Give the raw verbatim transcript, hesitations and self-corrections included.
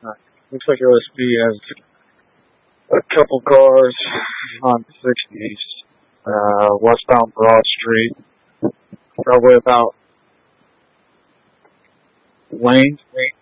Uh, looks like O S B has a couple cars on sixties, uh, westbound Broad Street, probably about Lane.